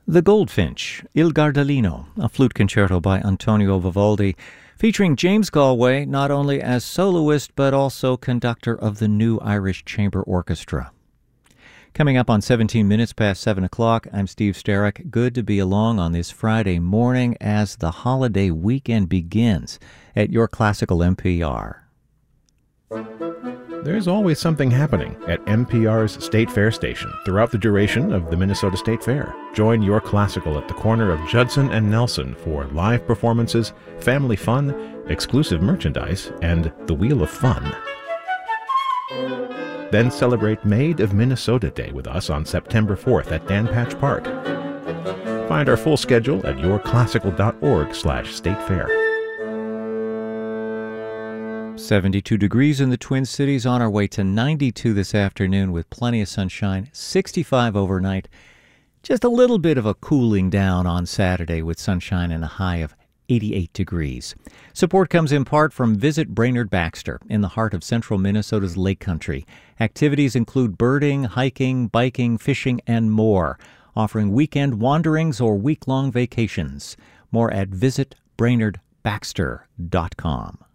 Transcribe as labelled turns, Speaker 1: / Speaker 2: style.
Speaker 1: The Goldfinch, Il Gardellino, a flute concerto by Antonio Vivaldi, featuring James Galway not only as soloist but also conductor of the New Irish Chamber Orchestra. Coming up on 17 minutes past 7 o'clock, I'm Steve Sterrick. Good to be along on this Friday morning as the holiday weekend begins at your classical NPR.
Speaker 2: There's always something happening at NPR's State Fair station throughout the duration of the Minnesota State Fair. Join Your Classical at the corner of Judson and Nelson for live performances, family fun, exclusive merchandise, and the Wheel of Fun. Then celebrate Made of Minnesota Day with us on September 4th at Dan Patch Park. Find our full schedule at yourclassical.org/statefair.
Speaker 1: 72 degrees in the Twin Cities, on our way to 92 this afternoon with plenty of sunshine, 65 overnight. Just a little bit of a cooling down on Saturday with sunshine and a high of 88 degrees. Support comes in part from Visit Brainerd Baxter in the heart of central Minnesota's Lake Country. Activities include birding, hiking, biking, fishing, and more, offering weekend wanderings or week-long vacations. More at visitbrainerdbaxter.com.